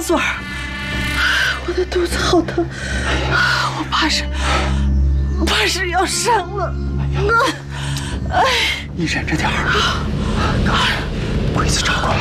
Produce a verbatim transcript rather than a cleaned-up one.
嘴儿，我的肚子好疼，我怕是怕是要生了。哎， 你忍着点儿，等会儿鬼子找过来，